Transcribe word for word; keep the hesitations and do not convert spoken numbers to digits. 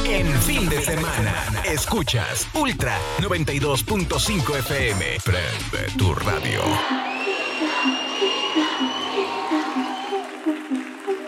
En fin de semana, escuchas Ultra noventa y dos punto cinco F M. Prende tu radio.